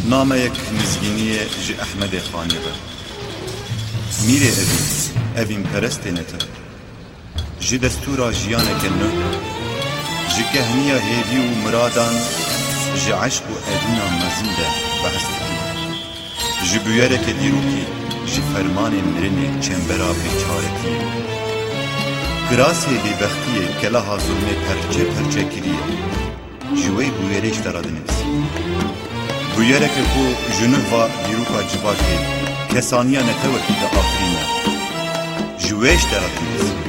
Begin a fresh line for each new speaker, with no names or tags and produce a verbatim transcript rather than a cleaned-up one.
نامەیەک نزگینیە ji Ehmedê Xanê ve. Mîrê evî, evîn perestê netin. Ji destûra jiyaneke nû, ji kehniya hêvî û miradan, ji eşq û edîna mezin de behs dikî. Ji bûyereke dîrokî, ji fermanê mirinê çembera bêçaretî. Girasê bêbextiyê keleha zulmê perçe perçe kiriye. Ji wê bûyerê ji te re dinivîsî. Bûyereke ku ji nûva dîroka civakê kesaniya netewekî de afirîne. Ji wê ji te re dinivîsî.